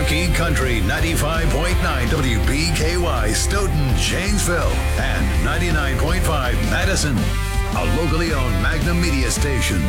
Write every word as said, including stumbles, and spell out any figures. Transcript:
Cherokee Country ninety-five point nine W B K Y Stoughton, Janesville, and ninety-nine point five Madison. A locally owned Magnum Media station.